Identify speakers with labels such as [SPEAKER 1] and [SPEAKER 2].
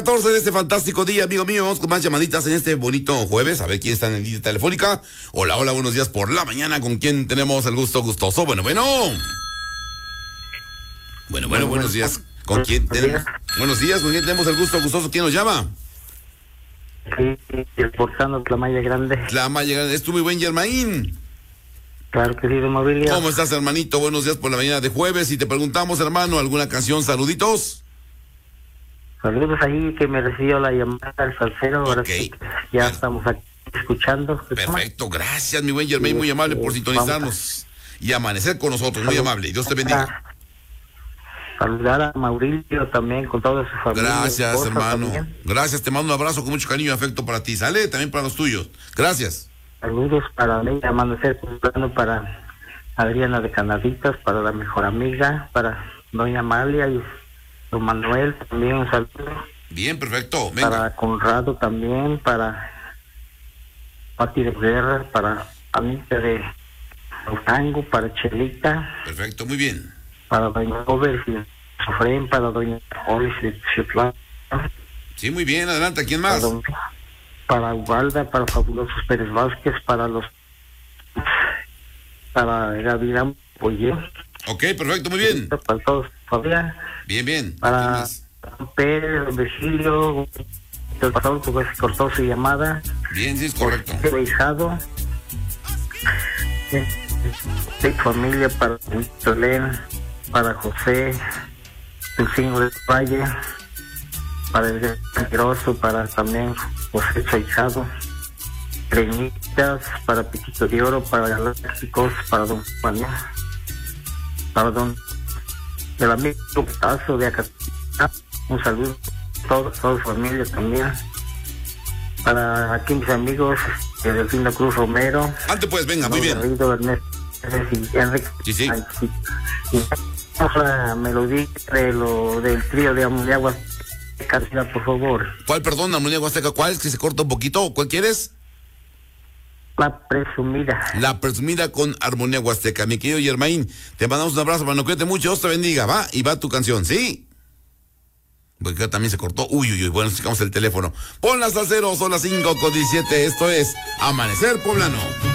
[SPEAKER 1] 14 de este fantástico día, amigo mío. Vamos con más llamaditas en este bonito jueves. A ver quién está en la línea telefónica. Hola, hola, buenos días por la mañana. ¿Con quién tenemos el gusto gustoso? Bueno, buenos días. ¿Con quién tenemos? Buenos días, ¿con quién tenemos el gusto gustoso? ¿Quién nos llama?
[SPEAKER 2] Sí, el portano Tlamaya Grande.
[SPEAKER 1] Tlamaya Grande, es tú muy buen Germain.
[SPEAKER 2] Claro que sí, de Mobilia.
[SPEAKER 1] ¿Cómo estás, hermanito? Buenos días por la mañana de jueves. Y te preguntamos, hermano, ¿alguna canción? Saluditos.
[SPEAKER 2] Saludos ahí, que me recibió la llamada del salsero. Ahora
[SPEAKER 1] Okay.
[SPEAKER 2] sí, ya estamos aquí escuchando.
[SPEAKER 1] Perfecto, gracias, mi buen Germain, muy amable por sintonizarnos y amanecer con nosotros, muy amable. Dios te bendiga.
[SPEAKER 2] Saludar a Mauricio también con toda su familia.
[SPEAKER 1] Gracias, hermano.
[SPEAKER 2] También.
[SPEAKER 1] Gracias, te mando un abrazo con mucho cariño y afecto para ti. Sale también para los tuyos. Gracias.
[SPEAKER 2] Saludos para mí, amanecer temprano, para Adriana de Canaditas, para la mejor amiga, para doña Amalia y don Manuel también un saludo.
[SPEAKER 1] Bien, perfecto. Venga.
[SPEAKER 2] Para Conrado también, para Pati de Guerra, para Anita de Tango, para Chelita,
[SPEAKER 1] Perfecto, muy bien.
[SPEAKER 2] para doña Robert y Sofren, para doña Olis de Xutlán,
[SPEAKER 1] Sí, muy bien. Adelante, ¿quién más?
[SPEAKER 2] para Ubalda, para Fabulosos Pérez Vázquez, para Gavirán Poye.
[SPEAKER 1] Ok, perfecto, muy bien.
[SPEAKER 2] Para todos, familia.
[SPEAKER 1] Bien, bien. ¿Quién
[SPEAKER 2] Para
[SPEAKER 1] más?
[SPEAKER 2] Pérez, Virgilio, el pasado porque se cortó su llamada.
[SPEAKER 1] Bien, sí, es correcto.
[SPEAKER 2] Hijado. De familia, para Tolén, para José, el signo del Valle, para el Grosso, para también José Hijado, Creñitas, para Piquito de Oro, para Galácticos, para don Juan, para don el amigo Paso de Acatá, un saludo a toda su familia también, para aquí mis amigos Delfino Cruz Romero.
[SPEAKER 1] Antes pues, venga, muy bien.
[SPEAKER 2] Ernesto y Enrique.
[SPEAKER 1] Sí.
[SPEAKER 2] La melodía del trío de Armonía Huasteca, por favor.
[SPEAKER 1] ¿Cuál, perdón, Armonía Huasteca? ¿Cuál? ¿Que se corta un poquito? ¿Cuál quieres?
[SPEAKER 2] La presumida.
[SPEAKER 1] La presumida con Armonía Huasteca. Mi querido Germain, te mandamos un abrazo, hermano. Cuídate mucho, Dios te bendiga. Va, y va tu canción, ¿sí? Porque acá también se cortó. Uy. Bueno, sacamos el teléfono. Ponlas al 0, son las 5:17. Esto es Amanecer Poblano.